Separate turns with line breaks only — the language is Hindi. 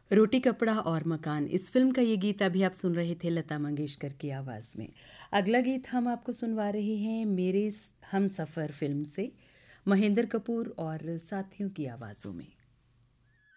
रोटी कपड़ा और मकान इस फिल्म का ये गीत अभी आप सुन रहे थे लता मंगेशकर की आवाज़ में। अगला गीत हम आपको सुनवा रहे हैं मेरे हम सफ़र फिल्म से, महेंद्र कपूर और साथियों की आवाज़ों में।